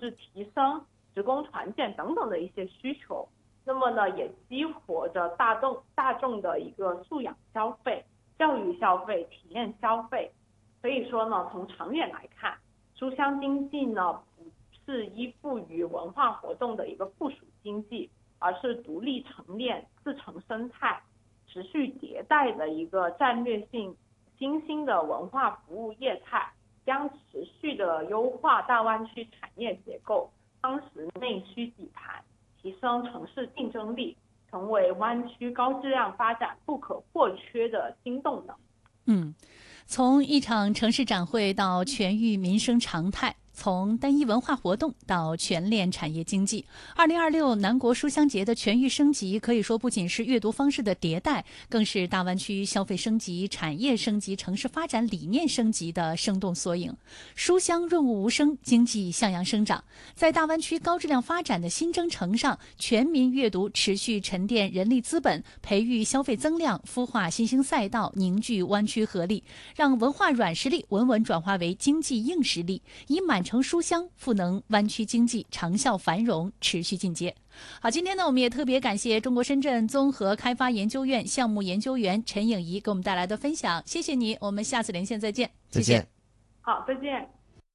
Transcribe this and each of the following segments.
至提升职工团建等等的一些需求。那么呢，也激活着大众的一个素养消费、教育消费、体验消费。所以说呢，从长远来看，书香经济呢不是依附于文化活动的一个附属经济，而是独立成链、自成生态、持续迭代的一个战略性新兴的文化服务业态，将持续的优化大湾区产业结构，夯实内需底盘，提升城市竞争力，成为湾区高质量发展不可或缺的新动能。 从一场城市展会到全域民生常态，从单一文化活动到全链产业经济，2026南国书香节的全域升级，可以说不仅是阅读方式的迭代，更是大湾区消费升级、产业升级、城市发展理念升级的生动缩影。书香润物无声，经济向阳生长。在大湾区高质量发展的新征程上，全民阅读持续沉淀人力资本，培育消费增量，孵化新兴赛道，凝聚湾区合力，让文化软实力稳稳转化为经济硬实力，以满城书香赋能湾区经济长效繁荣，持续进阶。好，今天呢，我们也特别感谢中国深圳综合开发研究院项目研究员陈颖怡给我们带来的分享，谢谢你，我们下次连线再见。 再见。 好，再见。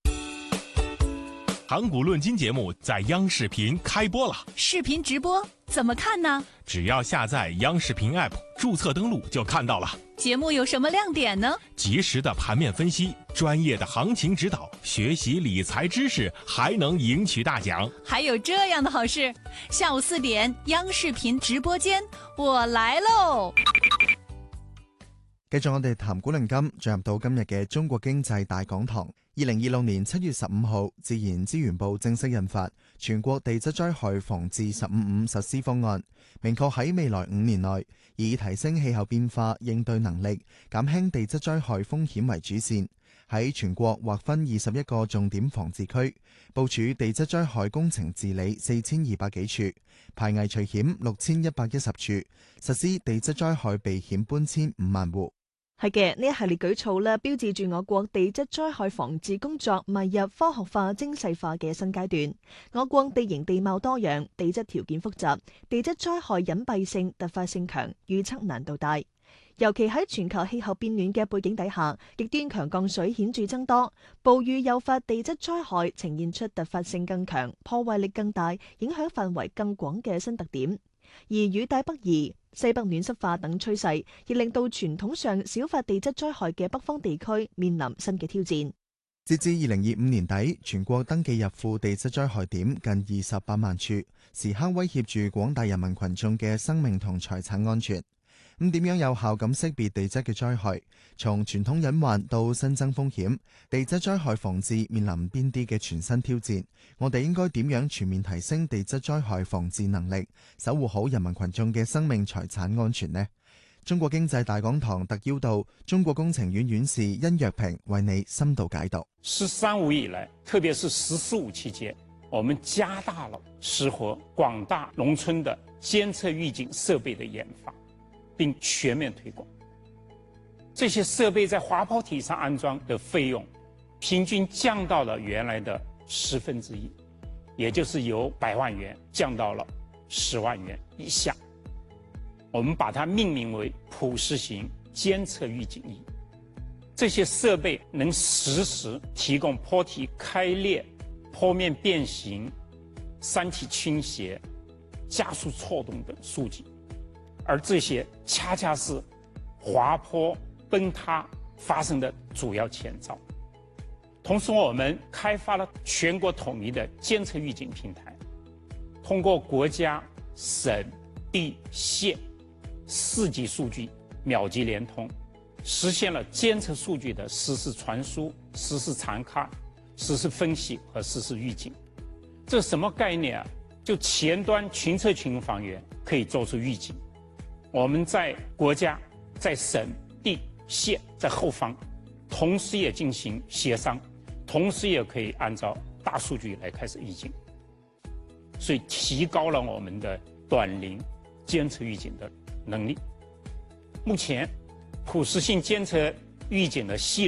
谈股论金节目在央视频开播了， 视频直播怎么看呢？ 只要下载央视频 App， 注册登录就看到了。 节目有什么亮点呢？ 及时的盘面分析，专业的行情指导，学习理财知识，还能赢取大奖。 还有这样的好事，下午4点，央视频直播间，我來嘍！ 繼續我哋談股論金，進入到今日嘅中國經濟大講堂。2026年7月15號，自然資源部正式印發《全國地質災害防治15.5實施方案》，明確喺未來5年內，以提升氣候變化應對能力、減輕地質災害風險為主線，喺全國劃分21個重點防治區，部署地質災害工程治理4200幾處，排危除險6110處，實施地質災害避險搬遷5萬戶。 係嘅，呢一系列舉措咧，標誌住我國地質災害防治工作邁入科學化、精細化嘅新階段。我國地形地貌多樣，地質條件複雜，地質災害隱蔽性、突發性強，預測難度大。尤其喺全球氣候變暖嘅背景底下，極端強降水顯著增多，暴雨誘發地質災害呈現出突發性更強、破壞力更大、影響範圍更廣嘅新特點。而雨帶北移、西北暖濕化等趨勢，亦令到傳統上少發地質災害嘅北方地區面臨新嘅挑戰。 截至2025年底，全國登記入庫地質災害點近28萬處，時刻威脅住廣大人民群眾嘅生命同財產安全。咁點樣有效咁識別地質嘅災害？從傳統隱患到新增風險，地質災害防治面臨邊啲嘅全新挑戰？我哋應該點樣全面提升地質災害防治能力，守護好人民群眾嘅生命財產安全呢？中國經濟大講堂特邀到中國工程院院士殷若平為你深度解讀。 “15以來，特別是“15”期間，我們加大了適合廣大農村的監測預警設備的研發，並全面推廣。這些設備在滑坡體上安裝的費用，平均降到了原來的1/10，也就是由100萬元降到了10萬元以下。我們把它命名為普適型監測預警儀。這些設備能實時提供坡體開裂、坡面變形、山體傾斜、加速錯動等數據，而這些恰恰是滑坡崩塌發生的主要前兆。同時，我們開發了全國統一的監測預警平台，通過國家、省、地、縣4級數據秒級聯通，實現了監測數據的實時傳輸、實時查看、實時分析和實時預警。這什麼概念啊？就前端群測群用房源可以做出預警，我們在國家、在省、地、縣在後方，同時也進行協商，同時也可以按照大數據來開始預警，所以提高了我們的短臨監測預警的能力。目前，普適性監測預警的系